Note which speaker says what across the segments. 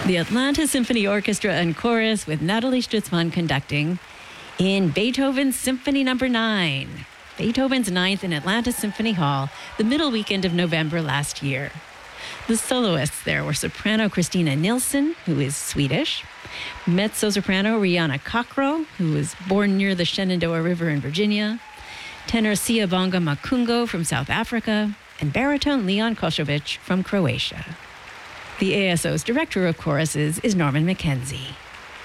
Speaker 1: The Atlanta Symphony Orchestra and Chorus with Natalie Stutzman conducting in Beethoven's Symphony No. 9, Beethoven's 9th in Atlanta Symphony Hall, the middle weekend of November last year. The soloists there were soprano Christina Nilsson, who is Swedish, mezzo-soprano Rihanna Cockrow, who was born near the Shenandoah River in Virginia, tenor Siyabonga Makungo from South Africa, and baritone Leon Kosovic from Croatia. The ASO's director of choruses is Norman McKenzie.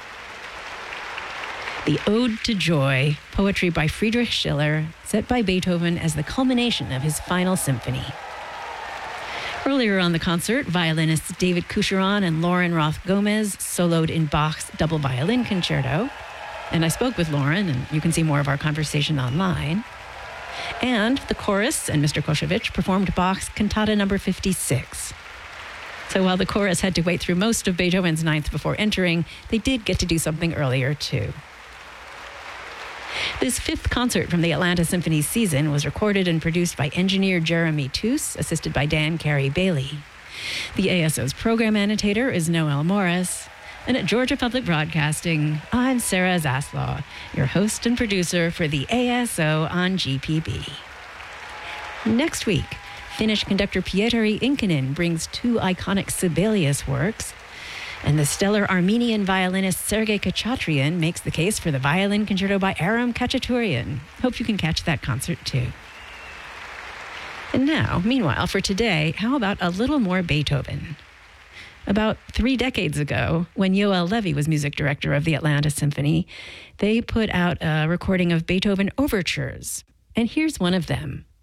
Speaker 1: The Ode to Joy, poetry by Friedrich Schiller, set by Beethoven as the culmination of his final symphony. Earlier on the concert, violinists David Coucheron and Lauren Roth Gomez soloed in Bach's double violin concerto. And I spoke with Lauren, and you can see more of our conversation online. And the chorus and Mr. Kosovic performed Bach's Cantata No. 56. So while the chorus had to wait through most of Beethoven's 9th before entering, they did get to do something earlier, too. This 5th concert from the Atlanta Symphony season was recorded and produced by engineer Jeremy Toos, assisted by Dan Carey Bailey. The ASO's program annotator is Noel Morris. And at Georgia Public Broadcasting, I'm Sarah Zaslaw, your host and producer for the ASO on GPB. Next week, Finnish conductor Pietari Inkinen brings 2 iconic Sibelius works, and the stellar Armenian violinist Sergei Khachatryan makes the case for the violin concerto by Aram Khachaturian. Hope you can catch that concert too. And now, meanwhile, for today, how about a little more Beethoven? About 3 decades ago, when Yoel Levy was music director of the Atlanta Symphony, they put out a recording of Beethoven overtures. And here's one of them,